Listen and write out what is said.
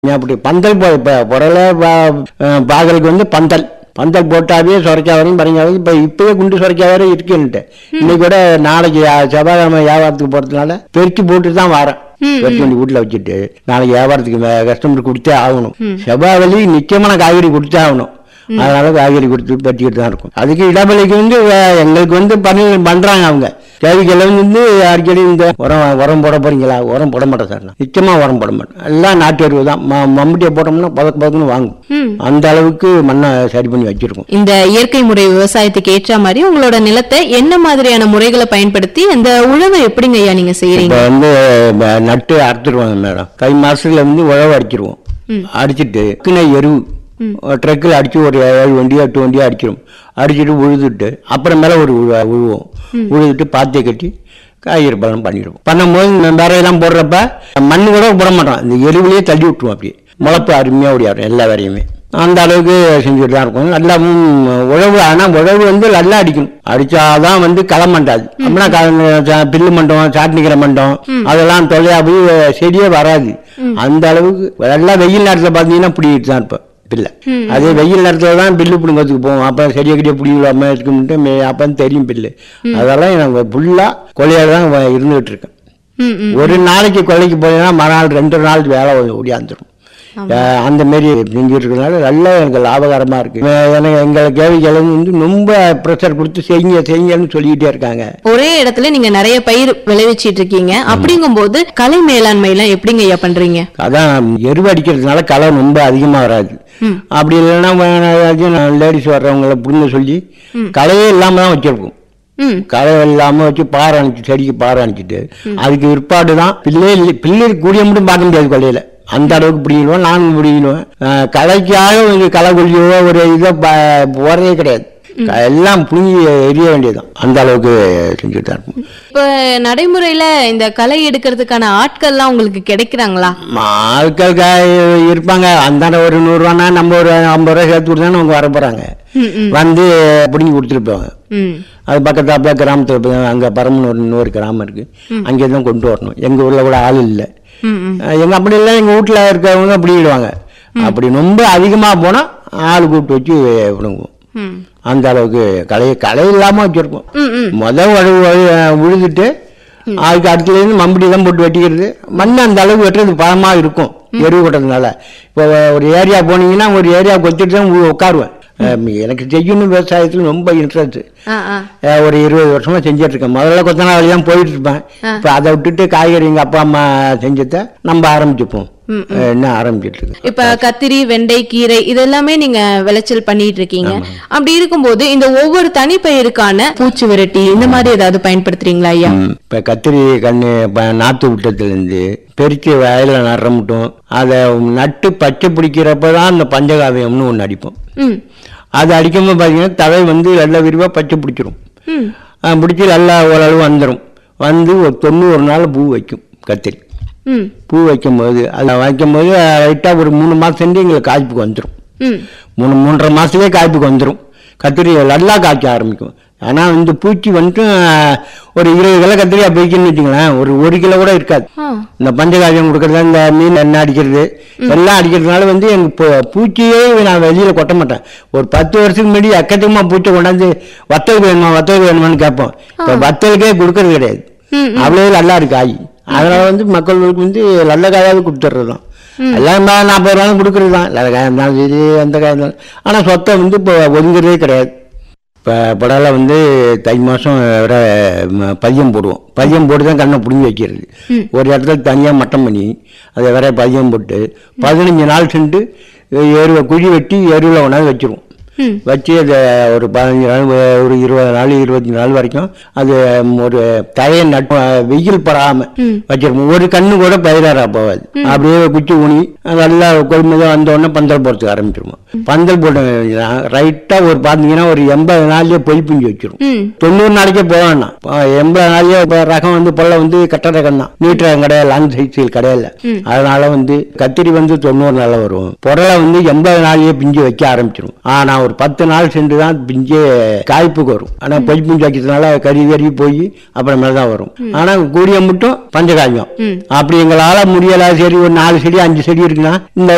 அப்படி பந்தல் இப்போ புடலை பாகலுக்கு வந்து பந்தல் பந்தல் போட்டாவே சுரைக்காய் வரையும் பறிஞ்சாலும் இப்பவே குண்டு சுரைக்காய் வரை இருக்குன்ட்டு இன்னைக்கு கூட நாளைக்கு செவ்வாய்க்கிழமை வியாபாரத்துக்கு போறதுனால பெருக்கி போட்டு தான் வரேன். பெருக்கி வண்டி வீட்டுல வச்சுட்டு நாளைக்கு வியாபாரத்துக்கு கஸ்டமருக்கு கொடுத்தே ஆகணும். செவ்வாய் வழி நிச்சயமான காய்கறி கொடுத்தே ஆகணும். அதனால காய்கறி கொடுத்து பற்றிக்கிட்டு தான் இருக்கும். அதுக்கு இடவிலைக்கு வந்து எங்களுக்கு வந்து பண்றாங்க அவங்க தேவைக்கெல்லாம் வந்து அடிக்கடி இந்த உரம் போட போறீங்களா? உரம் போட மாட்டேன் சார், நிச்சயமா உரம் போட மாட்டேன். எல்லாம் நாட்டு எருவு தான். மம்முட்டியை போட்டோம்னா பதக்குன்னு வாங்கும். அந்த அளவுக்கு மண்ணை சரி பண்ணி வச்சிருக்கோம். இந்த இயற்கை முறை விவசாயத்துக்கு ஏற்ற மாதிரி உங்களோட நிலத்தை என்ன மாதிரியான முறைகளை பயன்படுத்தி அந்த உழவை எப்படிங்க ஐயா நீங்க செய்யறீங்க? இப்போ வந்து நட்டு அறுத்துருவாங்க மேடம். தை மாசத்துல வந்து உழவு அடிச்சிருவோம். அடிச்சுட்டு எருவு ட்ரக்கில் அடிச்சு ஒரு 7 வண்டியோ 8 வண்டியோ அடிச்சிடும். அடிச்சுட்டு உழுதுட்டு அப்புறமேல ஒரு உழுவோம். உழுதுட்டு பாத்தியை கட்டி காய்கறி பழம் பண்ணிடுவோம். பண்ணும்போது வேறையெல்லாம் போடுறப்ப மண்ணு கூட போட மாட்டோம். இந்த எருவிலேயே தள்ளி விட்டுருவோம். அப்படியே முளைப்பு அருமையாக ஓடியாரும் எல்லா வேறையுமே. அந்த அளவுக்கு செஞ்சுட்டு தான் இருக்கும். நல்லா உழவு, ஆனால் உழவு வந்து நல்லா அடிக்கணும். அடிச்சாதான் வந்து களை மண்டாது. அப்படின்னா பில்லு மண்டம், சாட்டினிக்கிற மண்டம் அதெல்லாம் தொலையா போய் செடியே வராது. அந்த அளவுக்கு நல்லா வெயில் நேரத்தில் பார்த்தீங்கன்னா பிடிக்கிட்டு தான் இருப்பேன் பில்லை. அதே வெயில் நேரத்தில் தான் பில்லு பிடுங்கிறதுக்கு போவோம். அப்போ செடியை கிட்டே பிடிக்கலாம இருக்குன்ட்டு அப்போ தெரியும் பில்லு. அதெல்லாம் எனக்கு ஃபுல்லாக கொலையாக தான் இருந்துகிட்டு இருக்கேன். ஒரு நாளைக்கு கொலைக்கு போனீங்கன்னா மறுநாள் 2 நாள் வேலை ஓடியாந்துடும். அந்த மாரி செஞ்சுட்டு இருக்கிறதுனால நல்லா எனக்கு லாபகரமா இருக்கு. எங்களை கேள்விகளும் வந்து ரொம்ப ப்ரெஷர் கொடுத்து செய்யுங்கன்னு சொல்லிக்கிட்டே இருக்காங்க. ஒரே இடத்துல நீங்க நிறைய பயிர் விளைவிச்சிட்டு இருக்கீங்க. அப்படிங்கும் போது கலை மேலாண்மை எல்லாம் எப்படிங்க ஐயா பண்றீங்க? அதான் எருவு அடிக்கிறதுனால களை ரொம்ப அதிகமா வராது. அப்படி இல்லைன்னா லேடிஸ் வர்றவங்களை புரிஞ்ச சொல்லி களையே இல்லாம தான் வச்சிருக்கோம். களை இல்லாம வச்சு பாறை அணிச்சு செடிக்கு பாறை அணிச்சிட்டு அதுக்கு பிற்பாடு தான் பிள்ளை கூடிய மட்டும் பார்க்க முடியாது கொள்ளையில. அந்த அளவுக்கு பிடிக்கணும். நானும் பிடிக்கணும். களைக்காக களை கொல்லியோ ஒரு இதை போறதே கிடையாது. எல்லாம் புழுங்கி எரிய வேண்டியதுதான். அந்த அளவுக்கு செஞ்சுட்டு தான் இருக்கும். இப்ப நடைமுறையில இந்த களை எடுக்கிறதுக்கான ஆட்கள்லாம் உங்களுக்கு கிடைக்கிறாங்களா? ஆட்கள் இருப்பாங்க. அந்த ஒரு 100 ரூபானா நம்ம ஒரு 50 ரூபாய் சேர்த்து கொடுத்தா அவங்க வர போறாங்க. வந்து பிடிங்கி கொடுத்துருப்பாங்க. அது பக்கத்தாப்புல கிராமத்துல அங்க பரமனூர் இன்னொரு கிராமம் இருக்கு. அங்கேதான் கொண்டு வரணும். எங்க ஊர்ல கூட ஆள் இல்லை. எங்க அப்படி இல்லை, எங்க வீட்டுல இருக்கவங்க பிடிக்கிடுவாங்க. அப்படி ரொம்ப அதிகமா போனா ஆள் கூப்பிட்டு வச்சு விடுவோம். அந்த அளவுக்கு களை இல்லாம வச்சிருக்கோம். உழுதுட்டு அதுக்கு அடுத்துல இருந்து மம்படி தான் போட்டு வெட்டிக்கிறது. மண் அந்த அளவுக்கு வெட்டுறது பழமா இருக்கும் எருவு கொட்டதுனால. இப்போ ஒரு ஏரியா போனீங்கன்னா ஒரு ஏரியா கொத்திட்டு தான் உட்காருவேன். எனக்கு செய்யணும் விவசாயத்துல ரொம்ப இன்ட்ரெஸ்ட். ஒரு 20 வருஷமா செஞ்சுட்டு இருக்கேன். முதல்ல கொத்தனா வழிதான் போயிட்டு இருப்பேன். இப்ப அதை விட்டுட்டு காய்கறி எங்க அப்பா அம்மா செஞ்சத நம்ம ஆரம்பிச்சுப்போம். என்ன ஆரம்பிச்சிட்டு இருக்கு. இப்ப கத்திரி, வெண்டை, கீரை இதெல்லாமே நீங்க விளைச்சல் பண்ணிட்டு இருக்கீங்க. அப்படி இருக்கும்போது இந்த ஒவ்வொரு தனிப்பயிருக்கான பூச்சி விரட்டி இந்த மாதிரி ஏதாவது பயன்படுத்துறீங்களா ஐயா? இப்ப கத்திரி கண்ணு நாத்து விட்டத்துல இருந்து பெருக்கி வயல நடுற மட்டும் அதை நட்டு பச்சை பிடிக்கிறப்பதான் அந்த பஞ்சகாவியம்னு ஒண்ணு அடிப்போம். அது அடிக்கும்போது பாத்தீங்கன்னா தலை வந்து நல்லா விரிவா பச்சை பிடிச்சிரும். பிடிச்சி நல்லா ஓரளவு வந்துடும். வந்து ஒரு 90 நாள் பூ வைக்கும் கத்திரி. பூ வைக்கும்போது அதை வைக்கும்போது லைட்டாக ஒரு 3 மாதம் எங்களுக்கு காய்ப்புக்கு வந்துடும். 3-3.5 மாதத்துலேயே காய்ப்புக்கு வந்துடும். கத்திரி நல்லா காய்க்க ஆரம்பிக்கும். ஆனால் இந்த பூச்சி வந்துட்டு ஒரு 20 கிலோ கத்திரியா போய்க்குன்னு வச்சுங்களேன், ஒரு 1 கிலோ கூட இருக்காது. இந்த பஞ்சகாவியம் கொடுக்கறது, இந்த மீன் எண்ணெய் அடிக்கிறது எல்லாம் அடிக்கிறதுனால வந்து எனக்கு பூச்சியே நான் வெளியில் கொட்ட மாட்டேன். ஒரு 10 வருஷத்துக்கு முன்னாடி எக்கச்சக்கமாக பூச்சை கொண்டாந்து வத்தலுக்கு வேணுமான்னு கேட்போம். இப்போ வத்தலுக்கே கொடுக்கறது கிடையாது. அவ்வளோ நல்லா இருக்கு காய். அதனால வந்து மக்களுக்கு வந்து நல்ல காயாவது கொடுத்துட்றது தான். எல்லாம் 40 ரூபாயும் கொடுக்கறது தான். நல்ல காயம் இருந்தாலும் சரி, எந்த காயம் இருந்தாலும். ஆனால் சொத்தை வந்து இப்போ ஒதுங்கிறதே கிடையாது. இப்போ படலை வந்து தை மாதம் வர பதியம் போடுவோம். பதியம் போட்டு தான் கண்ணை பிடுங்கி வைக்கிறது. ஒரு இடத்துல தனியாக மட்டம் பண்ணி அதை வேற பதியம் போட்டு 15 நாள் சென்று எருவை குழி வெட்டி எருவில் ஒன்றாவது வச்சிருவோம். வச்சு அதை ஒரு 15 நாள், ஒரு 20 நாள் 25 நாள் வரைக்கும் அது ஒரு தழையை நட்டு வெயில் படாம வச்சிருப்போம். ஒரு கண்ணு கூட பயிராரா போகாது. அப்படியே குச்சி ஊனி நல்லா கொள்முதல் வந்த உடனே பந்தல் போடுறதுக்கு ஆரம்பிச்சிருவோம். பந்தல் போட்ட ரைட்டா ஒரு பாத்தீங்கன்னா ஒரு 80 நாள்லயே பொய் பிஞ்சு வச்சிரும். 90 நாளைக்கே போக வேண்டாம். 80 நாளையே ரகம் வந்து பொல்ல வந்து கட்ட ரகம் தான். நீட் ரகம் கிடையாது, லாங் சைஸ் கிடையாது. அதனால வந்து கத்திரி வந்து 90 நாள்ல வரும். பொருளை வந்து 80 நாளையே பிஞ்சு வைக்க ஆரம்பிச்சிடும். ஆனா ஒரு 10 நாள் சென்று தான் பிஞ்சு காய்ப்புக்கு வரும். ஆனா பொய் பிஞ்சு வைக்கிறதுனால கறி போய் அப்புறமேல தான் வரும். ஆனா கூடிய மட்டும் பஞ்சகாவியம். அப்படி எங்களால முடியல, சரி ஒரு 4 செடி 5 செடி இருக்குன்னா இந்த